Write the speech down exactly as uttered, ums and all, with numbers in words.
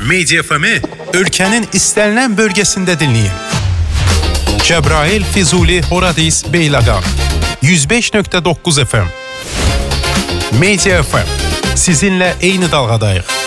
Media F M-i ölkənin istənilən bölgəsində dinləyin. Cəbrayıl, Füzuli, Horadiz, Beyləqan yüz beş nöqtə doqquz F M. Media F M. Sizinlə eyni dalğadayıq.